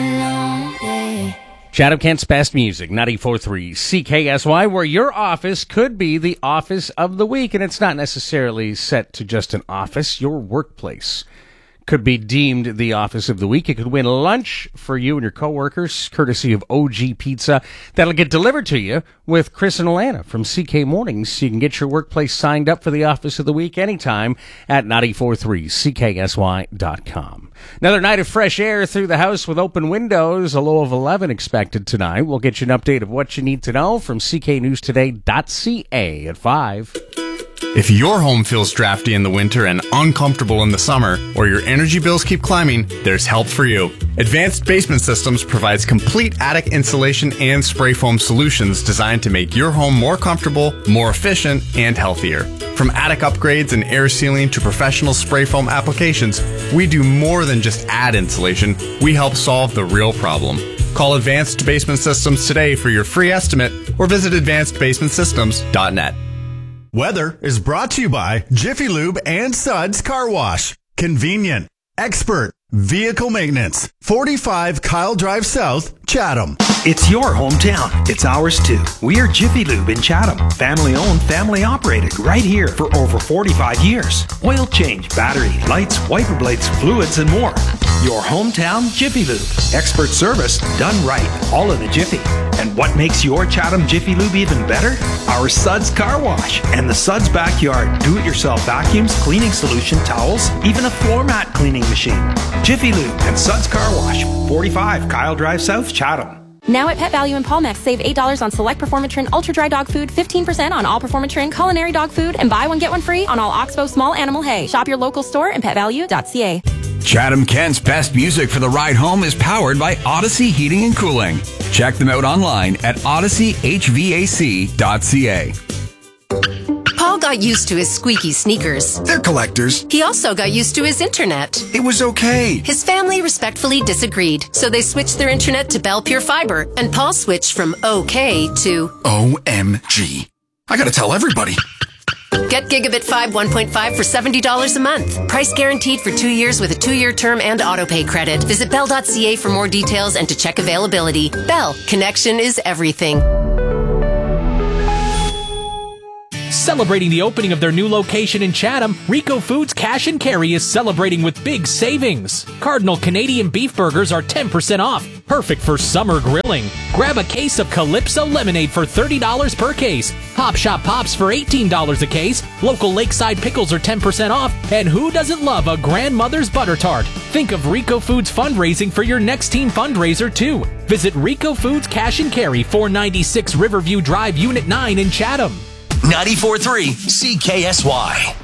long day. Chatham-Kent's best music, 94.3 CKSY, where your office could be the office of the week. And it's not necessarily set to just an office. Your workplace could be deemed the office of the week. It could win lunch for you and your coworkers, courtesy of OG Pizza. That'll get delivered to you with Chris and Alana from CK Mornings. So you can get your workplace signed up for the office of the week anytime at 943CKSY.com. Another night of fresh air through the house with open windows, a low of 11 expected tonight. We'll get you an update of what you need to know from cknewstoday.ca at 5. If your home feels drafty in the winter and uncomfortable in the summer, or your energy bills keep climbing, there's help for you. Advanced Basement Systems provides complete attic insulation and spray foam solutions designed to make your home more comfortable, more efficient, and healthier. From attic upgrades and air sealing to professional spray foam applications, we do more than just add insulation. We help solve the real problem. Call Advanced Basement Systems today for your free estimate or visit advancedbasementsystems.net. Weather is brought to you by Jiffy Lube and Suds Car Wash. Convenient, expert, vehicle maintenance. 45 Kyle Drive South, Chatham. It's your hometown. It's ours too. We are Jiffy Lube in Chatham. Family owned, family operated, right here for over 45 years. Oil change, battery, lights, wiper blades, fluids, and more. Your hometown Jiffy Lube. Expert service done right. All in a jiffy. And what makes your Chatham Jiffy Lube even better? Our Suds Car Wash and the Suds Backyard do-it-yourself vacuums, cleaning solution, towels, even a floor mat cleaning machine. Jiffy Lube and Suds Car Wash. 45 Kyle Drive South, Chatham. Now at Pet Value and Palmex, save $8 on select Performatrin Ultra Dry Dog Food, 15% on all Performatrin Culinary Dog Food, and buy one get one free on all Oxbow Small Animal Hay. Shop your local store and petvalue.ca. Chatham-Kent's best music for the ride home is powered by Odyssey Heating and Cooling. Check them out online at odysseyyhvac.ca. Paul got used to his squeaky sneakers. They're collectors. He also got used to his internet. It was okay. His family respectfully disagreed, so they switched their internet to Bell Pure Fiber, and Paul switched from OK to OMG. I gotta tell everybody. Get Gigabit 5 1.5 for $70 a month. Price guaranteed for 2 years with a 2-year term and autopay credit. Visit bell.ca for more details and to check availability. Bell, connection is everything. Celebrating the opening of their new location in Chatham, Rico Foods Cash and Carry is celebrating with big savings. Cardinal Canadian beef burgers are 10% off, perfect for summer grilling. Grab a case of Calypso lemonade for $30 per case. Pop Shop Pops for $18 a case. Local Lakeside pickles are 10% off. And who doesn't love a grandmother's butter tart? Think of Rico Foods fundraising for your next team fundraiser too. Visit Rico Foods Cash and Carry, 496 Riverview Drive, Unit 9 in Chatham. 94.3 CKSY.